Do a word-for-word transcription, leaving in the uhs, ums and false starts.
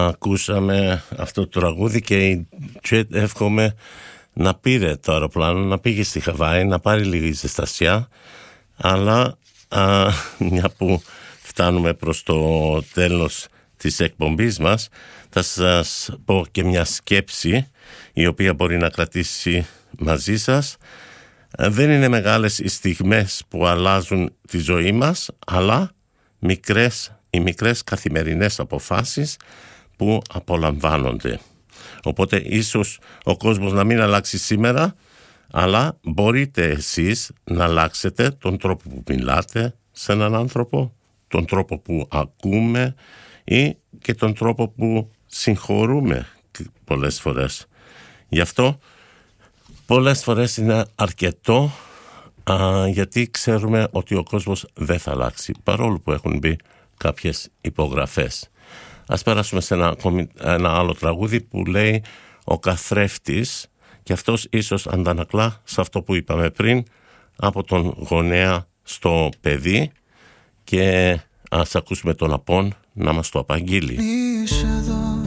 Ακούσαμε αυτό το τραγούδι και η Τζετ εύχομαι να πήρε το αεροπλάνο, να πήγε στη Χαβάη, να πάρει λίγη ζεστασιά, αλλά α, μια που φτάνουμε προς το τέλος της εκπομπής μας, θα σας πω και μια σκέψη η οποία μπορεί να κρατήσει μαζί σας. Δεν είναι μεγάλες οι στιγμές που αλλάζουν τη ζωή μας, αλλά μικρές, οι μικρές καθημερινές αποφάσεις που απολαμβάνονται. Οπότε ίσως ο κόσμος να μην αλλάξει σήμερα, αλλά μπορείτε εσείς να αλλάξετε τον τρόπο που μιλάτε σε έναν άνθρωπο, τον τρόπο που ακούμε ή και τον τρόπο που συγχωρούμε πολλές φορές. Γι' αυτό πολλές φορές είναι αρκετό, α, γιατί ξέρουμε ότι ο κόσμος δεν θα αλλάξει, παρόλο που έχουν μπει κάποιες υπογραφές. Ας περάσουμε σε ένα, ένα άλλο τραγούδι που λέει «Ο καθρέφτης», και αυτός ίσως αντανακλά σε αυτό που είπαμε πριν, από τον γονέα στο παιδί, και ας ακούσουμε τον Απόν να μας το απαγγείλει. Είσαι εδώ